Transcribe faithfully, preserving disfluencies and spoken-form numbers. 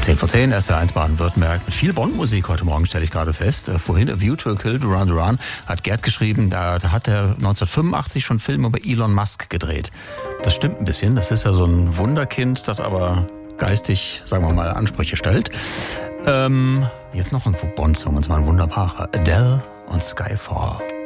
zehn vor zehn, S W R eins Baden-Württemberg mit viel Bond-Musik heute Morgen, stelle ich gerade fest. Vorhin A View to a Kill, Duran Duran, hat Gerd geschrieben, da, da hat er neunzehnhundertfünfundachtzig schon einen Film über Elon Musk gedreht. Das stimmt ein bisschen, das ist ja so ein Wunderkind, das aber geistig, sagen wir mal, Ansprüche stellt. Ähm, jetzt noch ein Bond-Song, und zwar ein wunderbarer. Adele und Skyfall.